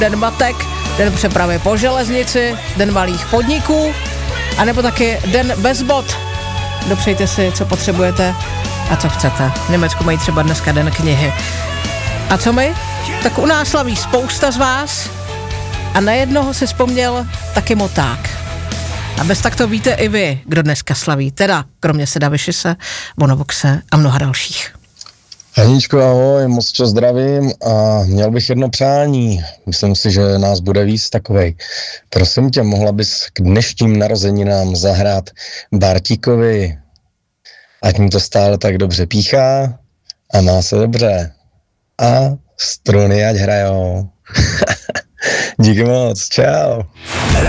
den matek, den přepravy po železnici, den malých podniků, anebo taky den bez bot. Dopřejte si, co potřebujete a co chcete. V Německu mají třeba dneska den knihy. A co my? Tak u nás slaví spousta z vás a na jednoho si vzpomněl taky Moták. A bez tak to víte i vy, kdo dneska slaví. Teda, kromě Seda Vyšise, Bonovoxe a mnoha dalších. Haničko, ahoj, moc čas zdravím a měl bych jedno přání. Myslím si, že nás bude víc takovej. Prosím tě, mohla bys k dnešním narozeninám zahrát Bartíkovi, ať mu to stále tak dobře píchá a má se dobře. A struny ať hrajou. Díky moc, čau.